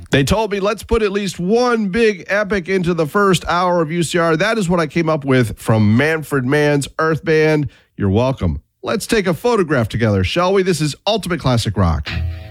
They told me, let's put at least one big epic into the first hour of UCR. That is what I came up with from Manfred Mann's Earth Band. You're welcome. Let's take a photograph together, shall we? This is Ultimate Classic Rock.